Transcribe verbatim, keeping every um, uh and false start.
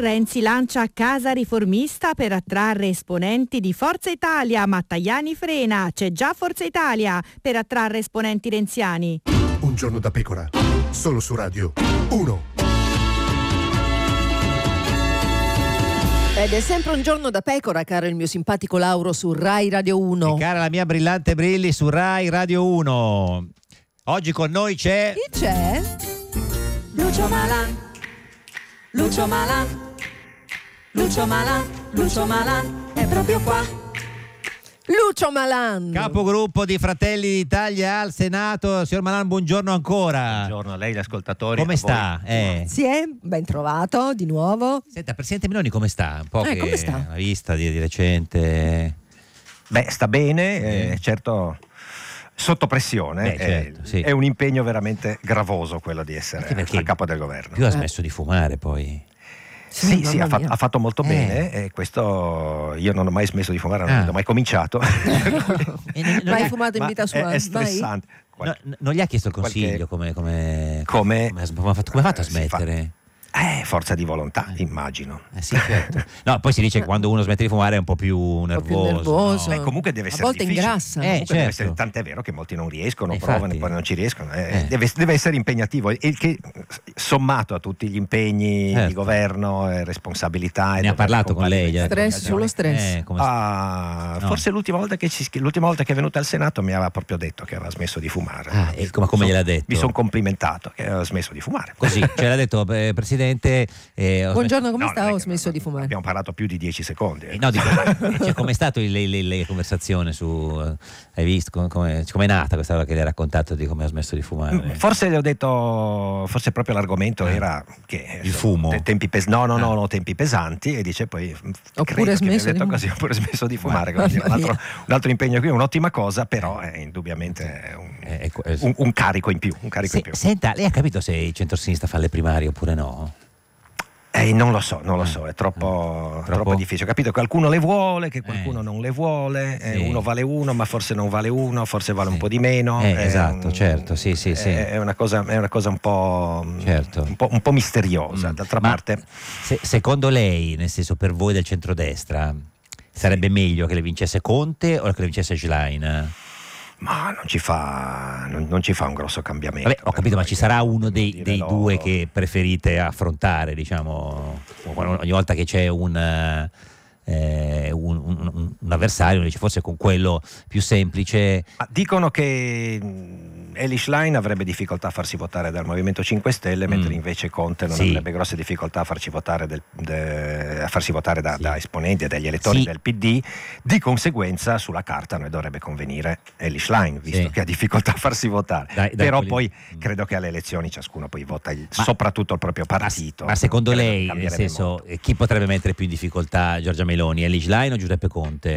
Renzi lancia Casa Riformista per attrarre esponenti di Forza Italia, ma Tajani frena, c'è già Forza Italia per attrarre esponenti renziani. Un giorno da pecora, solo su Radio uno. Ed è sempre un giorno da pecora, caro il mio simpatico Lauro, su Rai Radio uno. E cara la mia brillante Brilli su Rai Radio uno. Oggi con noi c'è... Chi c'è? Lucio Malan, Lucio Malan, Lucio Malan, Lucio Malan, è proprio qua. Lucio Malan, capogruppo di Fratelli d'Italia al Senato. Signor Malan, buongiorno ancora. Buongiorno a lei, gli ascoltatori. Come sta? Eh. Grazie, ben trovato di nuovo. Senta, Presidente Meloni come sta? Un po' Eh, che come sta? l'ha vista di, di recente. Beh, sta bene, Eh. eh, certo sotto pressione. Beh, certo, eh, sì. È un impegno veramente gravoso quello di essere Anche perché a capo del governo. Più ha smesso di fumare poi. Sì, sì, mamma ha, fa- mia. ha fatto molto Eh. bene e questo io non ho mai smesso di fumare, Ah. non ho mai cominciato. E non, non Mai gli ha, fumato in Ma vita è, sua? è Mai? stressante. no, Qualche- non gli ha chiesto il qualche- consiglio come, come, Come? come, ha, come ha fatto, come ha fatto a Eh, si fa- smettere? Eh, forza di volontà, immagino. Eh sì, certo. No, poi si dice che quando uno smette di fumare è un po' più po' nervoso. più nervoso. no? Beh, comunque deve A essere volte difficile. ingrassa. Eh, Comunque deve certo. essere- tant'è vero che molti non riescono, Eh, provano infatti. e poi non ci riescono. eh, Eh. Deve, deve essere impegnativo e che sommato a tutti gli impegni Certo. di governo e responsabilità. e Ne ha dover parlato con lei? comparire Stress queste sullo occasioni. stress. Eh, come Ah, No. Forse l'ultima volta, che ci- l'ultima volta che è venuta al Senato mi aveva proprio detto che aveva smesso di fumare. Ah, e come- come Mi gliel'ha son- detto? Mi sono complimentato che aveva smesso di fumare. Così, ce l'ha detto eh, Presidente. eh, ho Buongiorno, come No, sta? non è Ho che- smesso di fumare. Abbiamo parlato più di dieci secondi. Eh, no, dico, cioè, com'è stato il- il- il- la conversazione su eh, hai visto come come è nata questa roba che le ha raccontato di come ha smesso di fumare? Forse le ho detto, forse proprio l'argomento Eh. era che Il fumo? te- tempi pes- no, no, no, Ah. no, tempi pesanti, e dice poi Oppure credo che smesso mi di detto fumare. così, oppure smesso di fumare. Mamma quindi un, altro, mia. un altro impegno qui, un'ottima cosa, però è indubbiamente un, Eh, ecco, eh, un- un carico in più, un carico se- in più. senta, lei ha capito se il centro-sinistra fa le primarie oppure no? Eh, non lo so, non lo so, è troppo, Troppo? troppo difficile. Ho capito che qualcuno le vuole, che qualcuno Eh. non le vuole, eh, Sì. uno vale uno, ma forse non vale uno, forse vale Sì. un po' di meno. Eh, è esatto, un- certo, sì, sì, sì. È, è una cosa, è una cosa un po', Certo. un po', un po' misteriosa. Mm. D'altra Ma parte, se- secondo lei, nel senso per voi del centrodestra, sarebbe meglio che le vincesse Conte o che le vincesse Schlein? ma non ci fa, non, non ci fa un grosso cambiamento. Vabbè, ho per capito, ma noi, ci sarà uno devo dei, dire dei loro. due che preferite affrontare, diciamo, ogni volta che c'è un, eh, un, un- un avversario, dice forse con quello più semplice. Ma dicono che mh, Eli Schlein avrebbe difficoltà a farsi votare dal Movimento cinque Stelle, Mm. mentre invece Conte non Sì. avrebbe grosse difficoltà a farci votare, del- de- a farsi votare da, Sì. da esponenti e dagli elettori Sì. del P D. Di conseguenza, sulla carta, a noi dovrebbe convenire Eli Schlein, visto Sì. che ha difficoltà a farsi votare. Dai, dai, Però quelli- poi Mm. credo che alle elezioni ciascuno poi vota il- Ma- soprattutto il proprio Ma, partito. ma secondo Credo che lei, nel cambierebbe senso, molto. eh, chi potrebbe mettere più in difficoltà Giorgia Meloni? Eli Schlein o Giuseppe Conte?